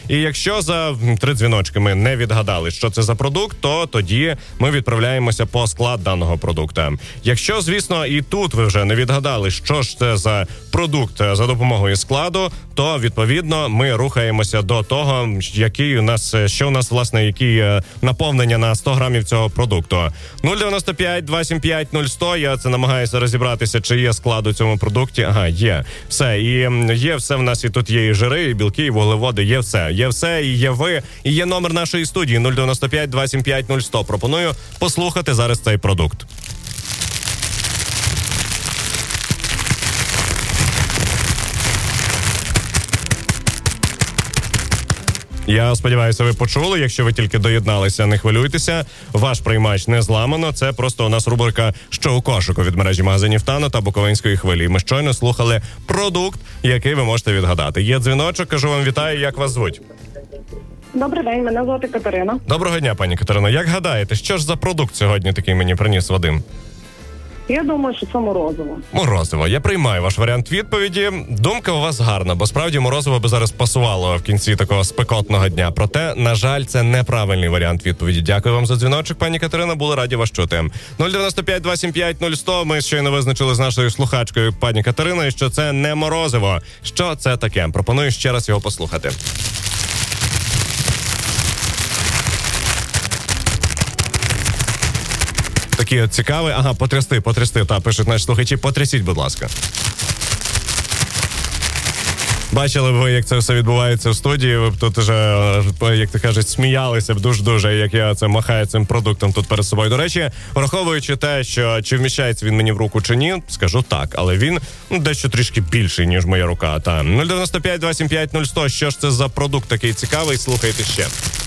І якщо за 3 дзвіночки ми не відгадали, що це за продукт, то тоді ми відправляємося по склад даного продукта. Якщо, звісно, і тут ви вже не відгадали, що ж це за продукт за допомогою складу, то, відповідно, ми рухаємося до того, що у нас, власне, які наповнення на 100 грамів цього продукту. 095 275 0100. Я це намагаюся розібратися, чи є склад у цьому продукті. Ага, є. Все. І є все в нас. І тут є і жири, і білки, і вуглеводи. Є все. Є все, і є ви. І є номер нашої студії 095 275 0100. Пропоную послухати зараз цей продукт. Я сподіваюся, ви почули. Якщо ви тільки доєдналися, не хвилюйтеся. Ваш приймач не зламано. Це просто у нас рубрика «Що у кошику» від мережі магазинів «Тано» та Буковинської хвилі. Ми щойно слухали продукт, який ви можете відгадати. Є дзвіночок, кажу вам вітаю, як вас звуть? Добрий день, мене звати Катерина. Доброго дня, пані Катерина. Як гадаєте, що ж за продукт сьогодні такий мені приніс Вадим? Я думаю, що це морозиво. Морозиво. Я приймаю ваш варіант відповіді. Думка у вас гарна, бо справді морозиво би зараз пасувало в кінці такого спекотного дня. Проте, на жаль, це неправильний варіант відповіді. Дякую вам за дзвіночок, пані Катерина. Були раді вас чути. 095 275 0100. Ми щойно визначили з нашою слухачкою пані Катериною, що це не морозиво. Що це таке? Пропоную ще раз його послухати. Такий от цікавий. Ага, потрясти. Та, пишуть наші слухачі, потрясіть, будь ласка. Бачили б ви, як це все відбувається в студії, ви б тут вже, як то кажуть, сміялися б дуже-дуже, як я це махаю цим продуктом тут перед собою. До речі, враховуючи те, що чи вміщається він мені в руку чи ні, скажу так, але він дещо трішки більший, ніж моя рука. Та 095 275 0100. Що ж це за продукт такий цікавий? Слухайте ще.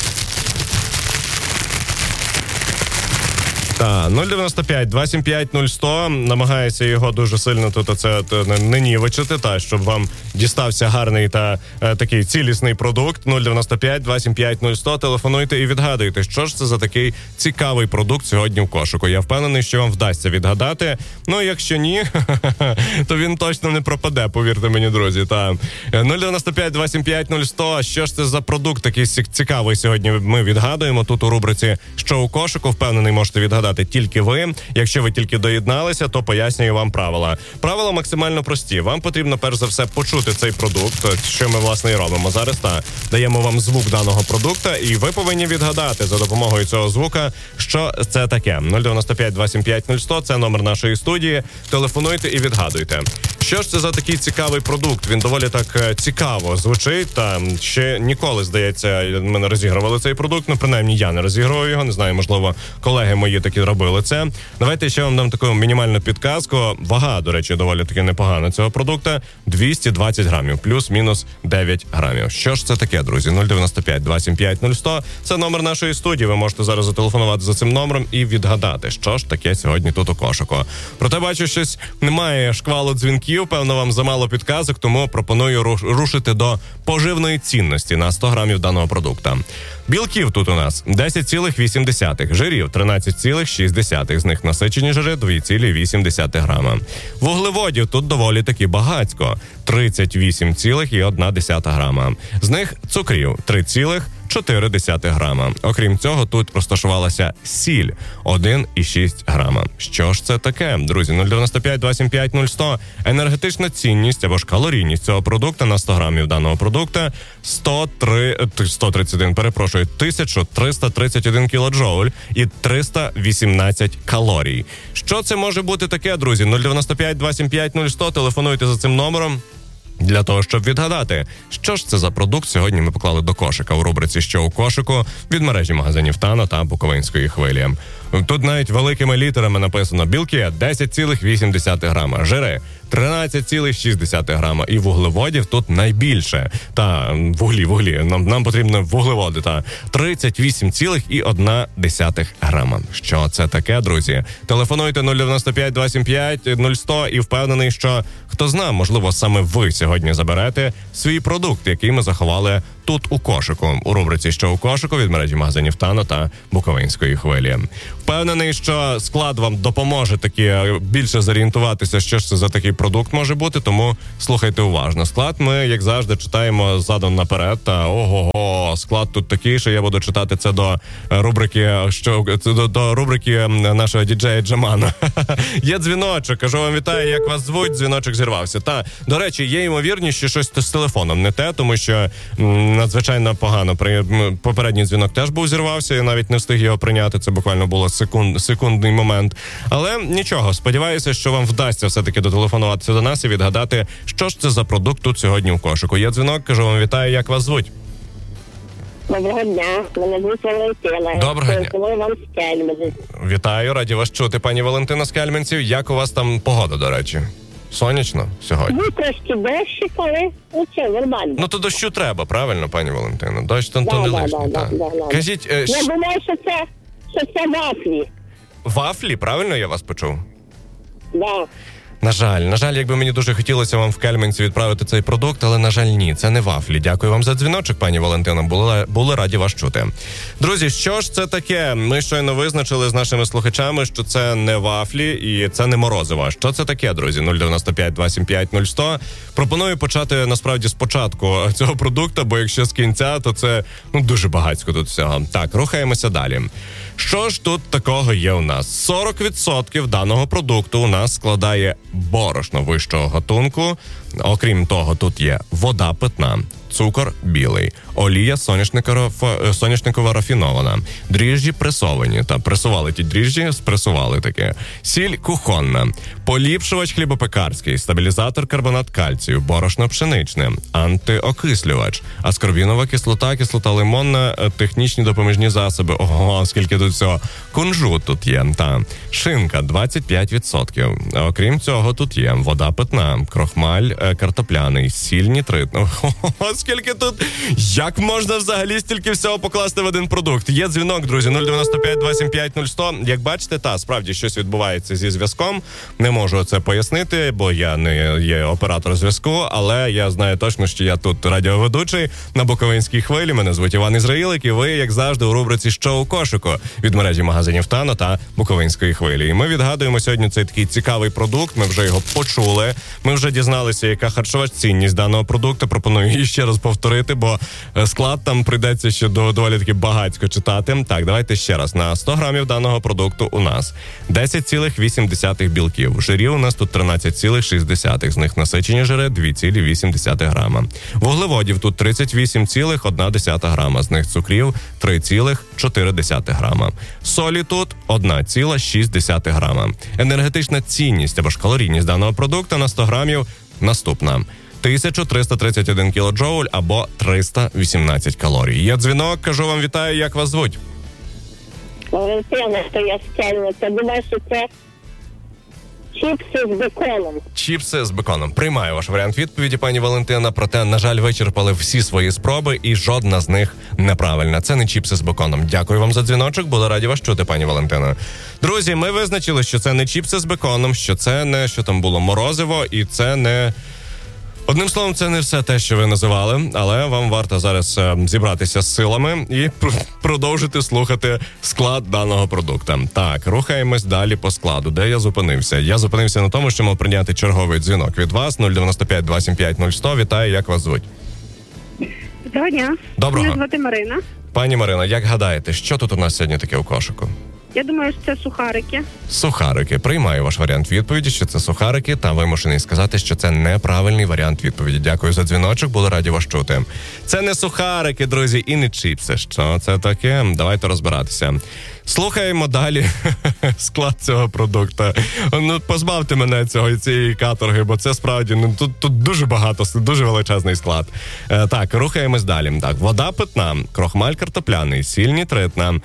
Так, 095 275 0100. Намагається його дуже сильно тут оце не нівечити, щоб вам дістався гарний та такий цілісний продукт. 095 275 0100. Телефонуйте і відгадуйте, що ж це за такий цікавий продукт сьогодні в кошику. Я впевнений, що вам вдасться відгадати. Ну, якщо ні, то він точно не пропаде, повірте мені, друзі. Та 095 275 0100. Що ж це за продукт такий цікавий сьогодні ми відгадуємо тут у рубриці «Що у кошику». Впевнений, можете відгадати тільки ви. Якщо ви тільки доєдналися, то пояснюю вам правила. Правила максимально прості. Вам потрібно, перш за все, почути цей продукт, що ми, власне, і робимо зараз. Даємо вам звук даного продукта, і ви повинні відгадати за допомогою цього звука, що це таке. 095 275 0100 – це номер нашої студії. Телефонуйте і відгадуйте. Що ж це за такий цікавий продукт? Він доволі так цікаво звучить. Та ще ніколи, здається, ми не розігрували цей продукт. Ну, принаймні, я не розігрував його. Не знаю, можливо, колеги мої такі робили це. Давайте ще вам дам таку мінімальну підказку. Вага, до речі, доволі таки непогана цього продукта. 220 грамів, плюс-мінус 9 грамів. Що ж це таке, друзі? 095 275 0100. Це номер нашої студії. Ви можете зараз зателефонувати за цим номером і відгадати, що ж таке сьогодні тут у кошику. Проте, бачу, щось немає шквалу дзвінків. Певно, вам замало підказок, тому пропоную рушити до поживної цінності на 100 грамів даного продукта. Білків тут у нас 10,8, жирів 13,6, з них насичені жири 2,8 грама. Вуглеводів тут доволі таки багатько 38,1 грама. З них цукрів 3,4 грама. Окрім цього, тут розташувалася сіль 1,6 грама. Що ж це таке, друзі? 095 275 0100. Енергетична цінність або ж калорійність цього продукту на 100 грамів даного продукта 1331 кілоджоуль і 318 калорій. Що це може бути таке, друзі? 095 275 0100. Телефонуйте за цим номером для того, щоб відгадати, що ж це за продукт сьогодні ми поклали до кошика у рубриці «Що у кошику» від мережі магазинів «Тано» та Буковинської хвилі. Тут навіть великими літерами написано: білки 10,8 грама, жири 13,6 грама і вуглеводів тут найбільше. Та вуглі, нам потрібно вуглеводи, 38,1 грама. Що це таке, друзі? Телефонуйте 095 275 0100 і впевнений, що, хто знає, можливо, саме ви сьогодні заберете свій продукт, який ми заховали тут у кошику, у рубриці «Що у кошику» від мережі магазинів «Тано» та Буковинської хвилі. Впевнений, що склад вам допоможе таки більше зорієнтуватися, що ж це за такий продукт може бути, тому слухайте уважно. Склад ми, як завжди, читаємо задом наперед, та ого-го, склад тут такий, що я буду читати це до рубрики, до рубрики нашого діджея Джамана. Є дзвіночок, кажу вам вітаю, як вас звуть, дзвіночок зірвався. Та, до речі, є ймовірність, що щось з телефоном не те, тому що надзвичайно погано. Попередній дзвінок теж був зірвався, я навіть не встиг його прийняти, це буквально було секундний момент. Але нічого, сподіваюся, що вам вдасться все-таки дотелефонуватися до нас і відгадати, що ж це за продукт тут сьогодні у кошику. Є дзвінок, кажу вам вітаю, як вас звуть. Доброго дня, мене звуть Валентина. Доброго дня. Телефоную вам з Кельменців. Вітаю, раді вас чути, пані Валентина з Кельменців. Як у вас там погода, до речі? Сонячно сьогодні? Ви трошки дощі, коли? Ну, це нормально. Ну, то дощу треба, правильно, пані Валентина? Дощ то не лишній. Да. Кажіть, Я думаю, що це вафлі. вафлі, правильно я вас почув? Да. На жаль, якби мені дуже хотілося вам в Кельменці відправити цей продукт, але, на жаль, ні, це не вафлі. Дякую вам за дзвіночок, пані Валентина, були раді вас чути. Друзі, що ж це таке? Ми щойно визначили з нашими слухачами, що це не вафлі і це не морозиво. Що це таке, друзі? 095 275 0100. Пропоную почати, насправді, спочатку цього продукту, бо якщо з кінця, то це дуже багатько тут всього. Так, рухаємося далі. Що ж тут такого є у нас? 40% даного продукту у нас складає борошно вищого гатунку. Окрім того, тут є вода питна, цукор білий, олія соняшникова рафінована, дріжджі пресовані, та пресували ті дріжджі, спресували таке, сіль кухонна, поліпшувач хлібопекарський, стабілізатор карбонат кальцію, борошно пшеничне, антиокислювач, аскорбінова кислота, кислота лимонна, технічні допоміжні засоби, ого, скільки тут всього, кунжут тут є, та шинка 25%. Окрім цього, тут є вода питна, крохмаль картопляний, сіль нітритна. Скільки тут, як можна взагалі стільки всього покласти в один продукт? Є дзвінок, друзі, 095 275 0100. Як бачите, справді щось відбувається зі зв'язком. Не можу це пояснити, бо я не є оператор зв'язку, але я знаю точно, що я тут радіоведучий на Буковинській хвилі. Мене звуть Іван Ізраїлик, і ви, як завжди, у рубриці «Що у кошику» від мережі магазинів «Тано» та Буковинської хвилі. І ми відгадуємо сьогодні цей такий цікавий продукт, ми вже його почули, ми вже дізналися, яка харчова цінність даного продукту. Пропоную її ще раз повторити, бо склад там прийдеться ще доволі таки багатько читати. Так, давайте ще раз. На 100 грамів даного продукту у нас 10,8 білків. Жирів у нас тут 13,6. З них насичені жири 2,8 грама. Вуглеводів тут 38,1 грама. З них цукрів 3,4 грама. Солі тут 1,6 грама. Енергетична цінність або ж калорійність даного продукту на 100 грамів наступна. 1331 кілоджоуль або 318 калорій. Є дзвінок, кажу вам вітаю, як вас звуть? Валентина, що я з Кельменця. Думаю, що це чіпси з беконом. Чіпси з беконом. Приймаю ваш варіант відповіді, пані Валентина, проте, на жаль, вичерпали всі свої спроби і жодна з них неправильна. Це не чіпси з беконом. Дякую вам за дзвіночок, були раді вас чути, пані Валентина. Друзі, ми визначили, що це не чіпси з беконом, що це не, що там було, морозиво, і це не... Одним словом, це не все те, що ви називали, але вам варто зараз зібратися з силами і продовжити слухати склад даного продукту. Так, рухаємось далі по складу. Де я зупинився? Я зупинився на тому, що мав прийняти черговий дзвінок від вас, 095 275 0100. Вітаю, як вас звуть? Доброго дня. Доброго. Мене звати Марина. Пані Марина, як гадаєте, що тут у нас сьогодні таке у кошику? Я думаю, що це сухарики. Сухарики. Приймаю ваш варіант відповіді, що це сухарики, та вимушений сказати, що це неправильний варіант відповіді. Дякую за дзвіночок, були раді вас чути. Це не сухарики, друзі, і не чіпси. Що це таке? Давайте розбиратися. Слухаємо далі склад цього продукту. Позбавте мене цієї каторги, бо це справді, тут дуже багато, дуже величезний склад. Так, рухаємось далі. Так, вода питна, крохмаль картопляний, сіль нітритна.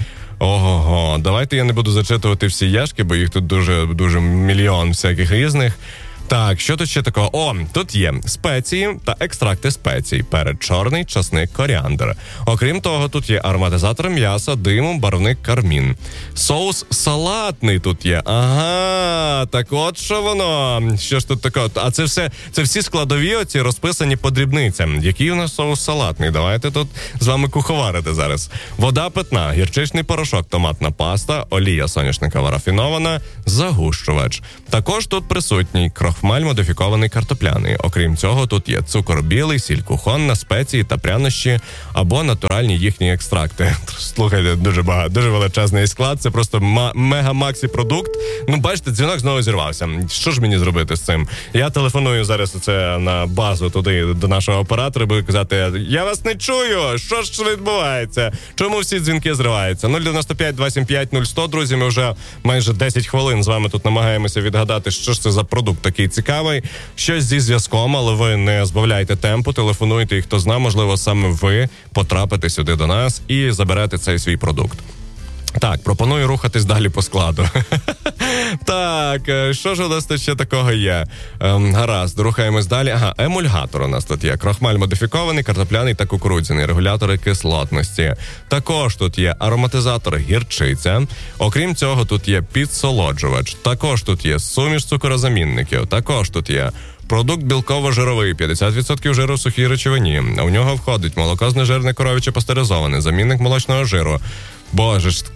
Ого, давайте я не буду зачитувати всі яшки, бо їх тут дуже мільйон всяких різних. Так, що тут ще такого? О, тут є спеції та екстракти спецій. Перець чорний, часник, коріандр. Окрім того, тут є ароматизатор м'яса, диму, барвник, кармін. Соус салатний тут є. Ага, так от що воно. Що ж тут таке? А це всі складові оці розписані по дрібницям. Який у нас соус салатний? Давайте тут з вами куховарити зараз. Вода питна, гірчичний порошок, томатна паста, олія соняшникова рафінована, загущувач. Також тут присутній крохмаль модифікований картопляний. Окрім цього, тут є цукор білий, сіль кухонна, спеції та прянощі або натуральні їхні екстракти. Слухайте, дуже величезний склад. Це просто мега-максі продукт. Ну, бачите, дзвінок знову зірвався. Що ж мені зробити з цим? Я телефоную зараз оце на базу туди до нашого оператора, буду казати, я вас не чую, що ж відбувається? Чому всі дзвінки зриваються? 095 275 0100, друзі, ми вже майже 10 хвилин з вами тут намагаємося відгадати, що ж це за продукт такий цікавий. Щось зі зв'язком, але ви не збавляйте темпу, телефонуйте, і хто знає, можливо, саме ви потрапите сюди до нас і заберете цей свій продукт. Так, пропоную рухатись далі по складу. Так, що ж у нас тут ще такого є? Гаразд, рухаємось далі. Ага, емульгатор у нас тут є. Крохмаль модифікований, картопляний та кукурудзяний. Регулятори кислотності. Також тут є ароматизатор гірчиця. Окрім цього, тут є підсолоджувач. Також тут є суміш цукорозамінників. Також тут є продукт білково-жировий, 50% жиру в сухій речовині. У нього входить молоко знежирне коров'яче пастеризоване, замінник молочного жиру. Боже ж,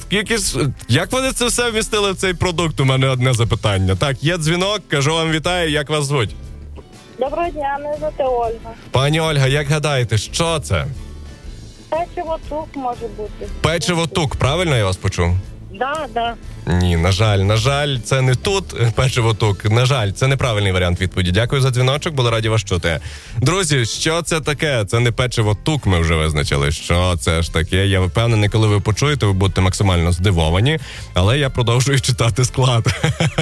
як вони це все вмістили в цей продукт? У мене одне запитання. Так, є дзвінок, кажу вам вітаю, як вас звуть? Доброго дня, мене звати Ольга. Пані Ольга, як гадаєте, що це? Печиво-тук може бути. Печиво-тук, правильно я вас почув? Да. Ні, на жаль, це не тут печиво-тук. На жаль, це неправильний варіант відповіді. Дякую за дзвіночок, були раді вас чути. Друзі, що це таке? Це не печиво-тук, ми вже визначили. Що це ж таке? Я впевнений, коли ви почуєте, ви будете максимально здивовані. Але я продовжую читати склад.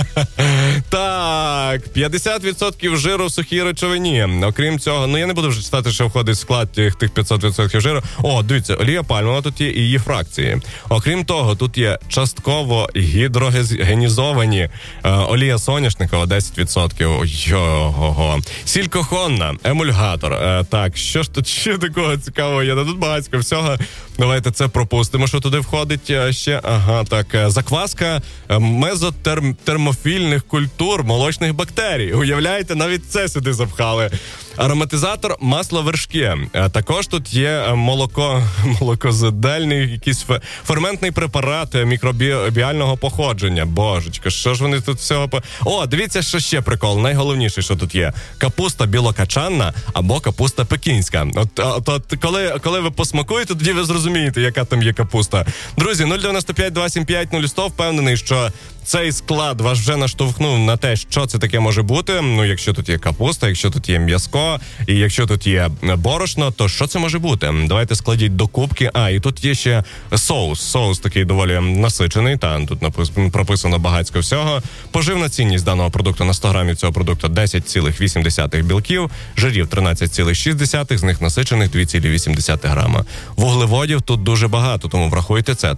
Так, 50% жиру в сухій речовині. Окрім цього, я не буду вже читати, що входить в склад тих 500% жиру. О, дивіться, олія пальмова, тут є і її фракції. Окрім того, тут є частково гідрогенізовані олія соняшникова 10%. Його. Сіль кухонна, емульгатор. Так, що ж тут ще такого цікавого є? Тут багатько всього. Давайте це пропустимо, що туди входить ще. Ага, так. Закваска мезотермофільних культур молочних бактерій. Уявляєте, навіть це сюди запхали. Ароматизатор масло вершки. Також тут є молокозадельний якийсь ферментний препарат мікробіального походження. Божечко, що ж вони тут всього... О, дивіться, що ще прикол. Найголовніше, що тут є. Капуста білокачанна або капуста пекінська. От коли ви посмакуєте, тоді ви зрозумієте, яка там є капуста. Друзі, 095 275 0100, впевнений, що цей склад вас вже наштовхнув на те, що це таке може бути. Ну, якщо тут є капуста, якщо тут є м'яско, і якщо тут є борошно, то що це може бути? Давайте складіть до кубки. І тут є ще соус. Соус такий доволі насичений, тут прописано багатько всього. Поживна цінність даного продукту на 100 грамів цього продукту 10,8 білків, жирів 13,6, з них насичених 2,8 грама. Вуглеводів тут дуже багато, тому врахуйте це,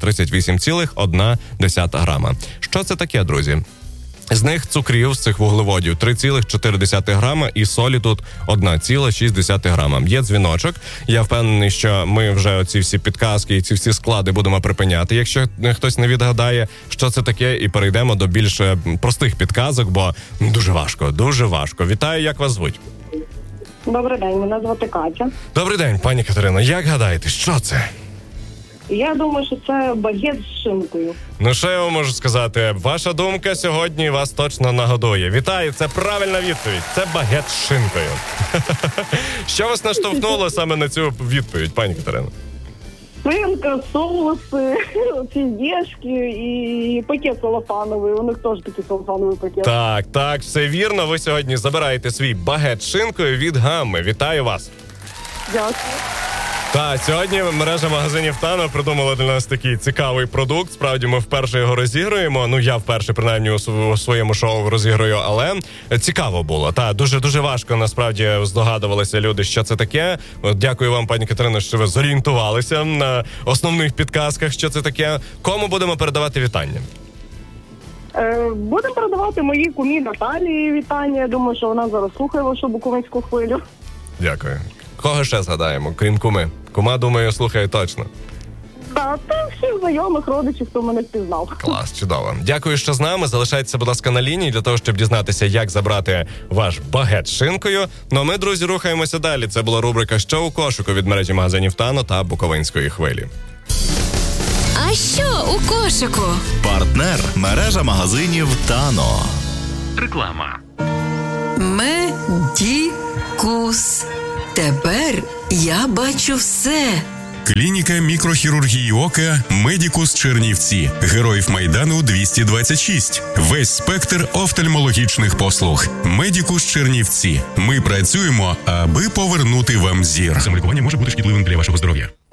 38,1 грама. Що це таке, друзі? З них цукрів, з цих вуглеводів 3,4 грама і солі тут 1,6 грама. Є дзвіночок. Я впевнений, що ми вже оці всі підказки і ці всі склади будемо припиняти, якщо хтось не відгадає, що це таке, і перейдемо до більш простих підказок, бо дуже важко. Вітаю, як вас звуть? Добрий день, мене звати Катя. Добрий день, пані Катерино. Як гадаєте, що це? Я думаю, що це багет з шинкою. Ну, що я вам можу сказати? Ваша думка сьогодні вас точно нагодує. Вітаю, це правильна відповідь. Це багет з шинкою. Що вас наштовхнуло саме на цю відповідь, пані Катерино? Шинка, соуси, фіндешки і пакет целофановий. У них теж такий целофановий пакет. Так, все вірно. Ви сьогодні забираєте свій багет з шинкою від Гамми. Вітаю вас. Дякую. Так, сьогодні мережа магазинів Тано придумала для нас такий цікавий продукт. Справді, ми вперше його розігруємо. Ну, я вперше, принаймні, у своєму шоу розіграю, але цікаво було. Дуже важко, насправді, здогадувалися люди, що це таке. Дякую вам, пані Катерино, що ви зорієнтувалися на основних підказках, що це таке. Кому будемо передавати вітання? Будемо передавати моїй кумі Наталії вітання. Я думаю, що вона зараз слухає вашу буковинську хвилю. Дякую. Кого ще згадаємо, крім куми? Кума, думаю, слухає точно. Та всіх знайомих, родичів, хто мене впізнав. Клас, чудово. Дякую, що з нами. Залишайтеся, будь ласка, на лінії для того, щоб дізнатися, як забрати ваш багет з шинкою. Ну а ми, друзі, рухаємося далі. Це була рубрика «Що у кошику» від мережі магазинів «Тано» та Буковинської хвилі. А що у кошику? Партнер – мережа магазинів «Тано». Реклама. Медікус. Тепер я бачу все. Клініка мікрохірургії ока «Медікус Чернівці». Героїв Майдану 226. Весь спектр офтальмологічних послуг. «Медікус Чернівці». Ми працюємо, аби повернути вам зір. Самолікування може бути шкідливим для вашого здоров'я.